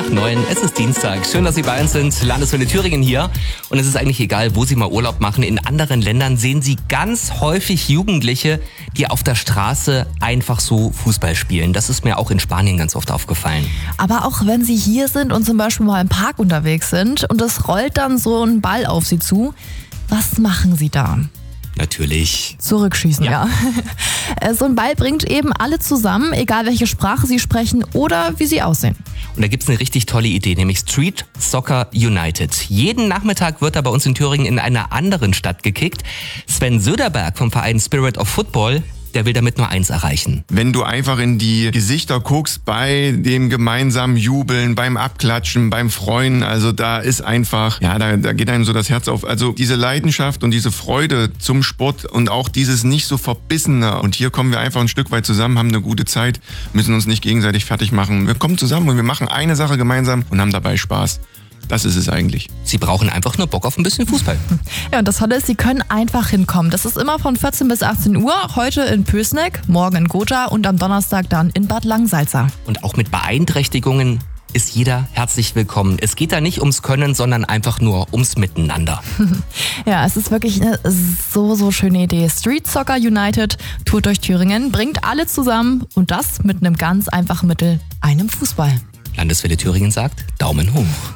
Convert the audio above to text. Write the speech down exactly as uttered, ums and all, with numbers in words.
nach neun. Es ist Dienstag. Schön, dass Sie bei uns sind. Landeswelle Thüringen hier. Und es ist eigentlich egal, wo Sie mal Urlaub machen. In anderen Ländern sehen Sie ganz häufig Jugendliche, die auf der Straße einfach so Fußball spielen. Das ist mir auch in Spanien ganz oft aufgefallen. Aber auch wenn Sie hier sind und zum Beispiel mal im Park unterwegs sind und es rollt dann so ein Ball auf Sie zu, was machen Sie da? Natürlich. Zurückschießen, ja. Ja. So ein Ball bringt eben alle zusammen, egal welche Sprache sie sprechen oder wie sie aussehen. Und da gibt's eine richtig tolle Idee, nämlich Street Soccer United. Jeden Nachmittag wird da bei uns in Thüringen in einer anderen Stadt gekickt. Sven Söderberg vom Verein Spirit of Football, der will damit nur eins erreichen. Wenn du einfach in die Gesichter guckst bei dem gemeinsamen Jubeln, beim Abklatschen, beim Freuen, also da ist einfach, ja, da, da geht einem so das Herz auf. Also diese Leidenschaft und diese Freude zum Sport und auch dieses nicht so verbissene. Und hier kommen wir einfach ein Stück weit zusammen, haben eine gute Zeit, müssen uns nicht gegenseitig fertig machen. Wir kommen zusammen und wir machen eine Sache gemeinsam und haben dabei Spaß. Das ist es eigentlich. Sie brauchen einfach nur Bock auf ein bisschen Fußball. Ja, und das Tolle ist, Sie können einfach hinkommen. Das ist immer von vierzehn bis achtzehn Uhr, heute in Pößneck, morgen in Gotha und am Donnerstag dann in Bad Langsalza. Und auch mit Beeinträchtigungen ist jeder herzlich willkommen. Es geht da nicht ums Können, sondern einfach nur ums Miteinander. Ja, es ist wirklich eine so, so schöne Idee. Street Soccer United, Tour durch Thüringen, bringt alle zusammen und das mit einem ganz einfachen Mittel, einem Fußball. Landeswelle Thüringen sagt Daumen hoch.